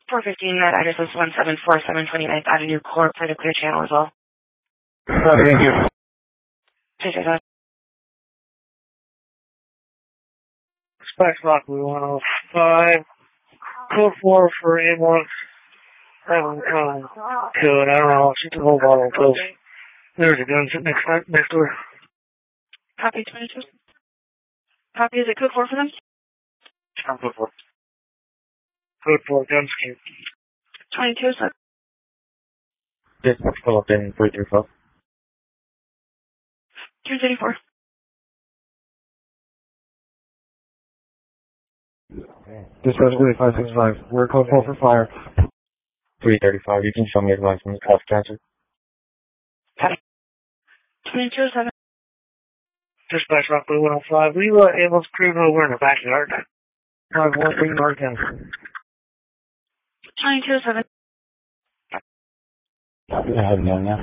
415, that address is 1747 29th Avenue Court for the clear channel as well. Thank you. Take care. Dispatch Rockaway 105. Code 4 for ambulance. Good, I don't know. She took a whole bottle of pills. There's a gun sitting next door. Copy 22. Copy, is it code 4 for them? Code 4. Code 4, guns came. 22, sir. Dispatch pull up in 335. 334. Dispatch 565. We're code 4 for fire. 335. You can show me advice from the cough cancer. 22, 7. Dispatch Rockaway 105. We ambulance crew over in the backyard. One thing north end. 22, 7. Copy, I have none now.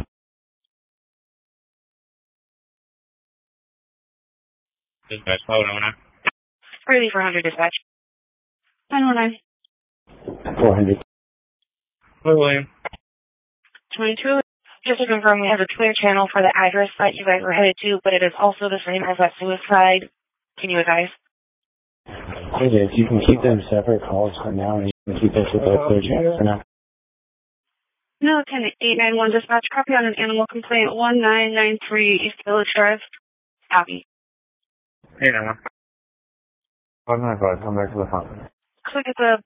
Dispatch, hold on now. Ready for 100 dispatch. 919. 400. William. 22. Just to confirm, we have a clear channel for the address that you guys were headed to, but it is also the same as that suicide. Can you advise? It is. You can keep them separate calls for now, and you can keep this with the clear channel for now. No, 10891 dispatch. Copy on an animal complaint 1993 East Village Drive. Copy. Hey, now. 595. Come back to the hospital. Click at the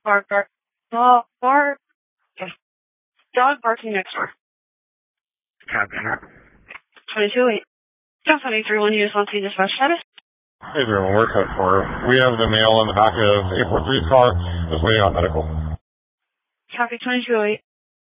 dog barking next door. Copy. 22-8. Just 23-1 use on scene dispatch status. Hey everyone, we're code 4. We have the male in the back of 843's car that's waiting on medical. Copy 22-8.